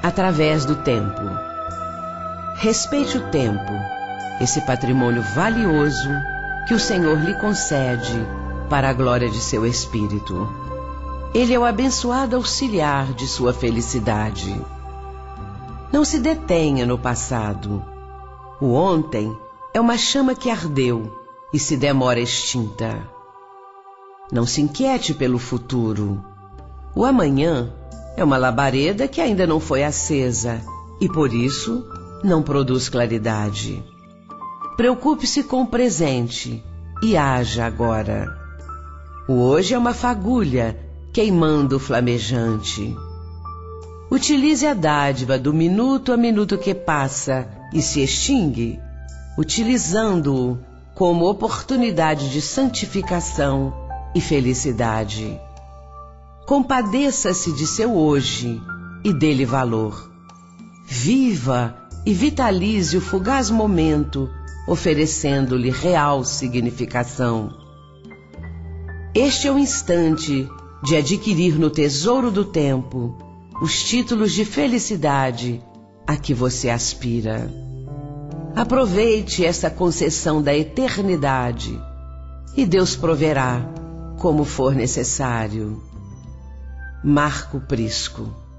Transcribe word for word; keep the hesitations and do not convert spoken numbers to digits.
através do tempo. Respeite o tempo, esse patrimônio valioso que o Senhor lhe concede para a glória de seu Espírito. Ele é o abençoado auxiliar de sua felicidade. Não se detenha no passado. O ontem é uma chama que ardeu e se demora extinta. Não se inquiete pelo futuro. O amanhã é uma labareda que ainda não foi acesa e, por isso, não produz claridade. Preocupe-se com o presente e haja agora. O hoje é uma fagulha queimando flamejante. Utilize a dádiva do minuto a minuto que passa e se extingue, utilizando-o como oportunidade de santificação e felicidade. Compadeça-se de seu hoje e dê-lhe valor. Viva e vitalize o fugaz momento, oferecendo-lhe real significação. Este é o instante de adquirir no tesouro do tempo os títulos de felicidade a que você aspira. Aproveite essa concessão da eternidade e Deus proverá como for necessário. Marco Prisco.